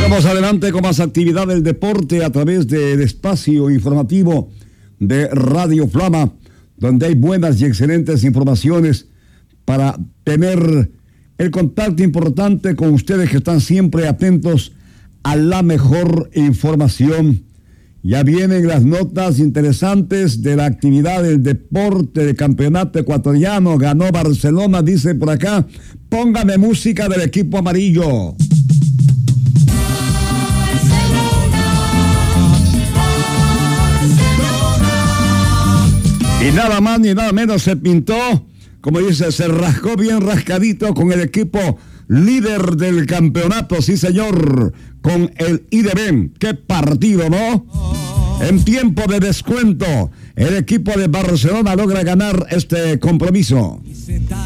Vamos adelante con más actividad del deporte a través del espacio informativo de Radio Flama, donde hay buenas y excelentes informaciones para tener el contacto importante con ustedes que están siempre atentos a la mejor información. Ya vienen las notas interesantes de la actividad del deporte del campeonato ecuatoriano. Ganó Barcelona, dice por acá. Póngame música del equipo amarillo. Y nada más ni nada menos se pintó, como dice, se rascó bien rascadito con el equipo líder del campeonato, sí señor, con el IDB. ¡Qué partido!, ¿no? En tiempo de descuento, el equipo de Barcelona logra ganar este compromiso.